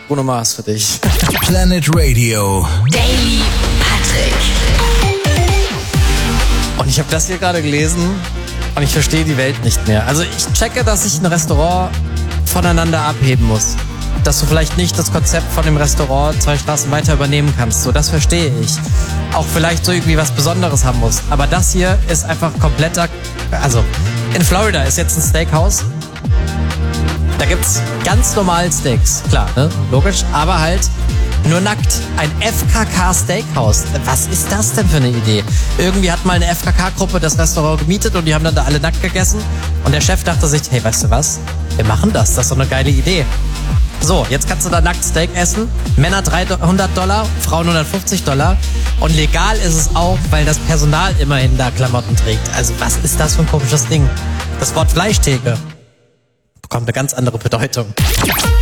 Bruno Mars für dich. Planet Radio. Daily Patrick. Und ich habe das hier gerade gelesen und ich verstehe die Welt nicht mehr. Also ich checke, dass ich ein Restaurant voneinander abheben muss. Dass du vielleicht nicht das Konzept von dem Restaurant 2 Straßen weiter übernehmen kannst. So, das verstehe ich. Auch vielleicht so irgendwie was Besonderes haben musst. Aber das hier ist einfach kompletter... Also, in Florida ist jetzt ein Steakhouse. Da gibt's ganz normale Steaks. Klar, ne? Logisch. Aber halt nur nackt. Ein FKK Steakhouse. Was ist das denn für eine Idee? Irgendwie hat mal eine FKK-Gruppe das Restaurant gemietet und die haben dann da alle nackt gegessen. Und der Chef dachte sich, hey, weißt du was? Wir machen das. Das ist doch eine geile Idee. So, jetzt kannst du da nackt Steak essen. Männer $300, Frauen $150. Und legal ist es auch, weil das Personal immerhin da Klamotten trägt. Also was ist das für ein komisches Ding? Das Wort Fleischtheke bekommt eine ganz andere Bedeutung.